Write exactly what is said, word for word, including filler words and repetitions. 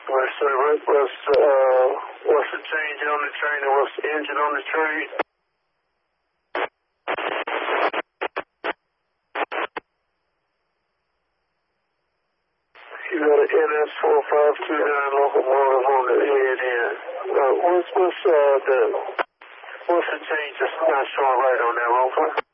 Right, so what was, uh, what's the change on the train and what's the engine on the train? You got an N S four five two nine locomotive on the head end. Uh, what's, what's, uh, the, what's the change that's not showing right on that, Rover?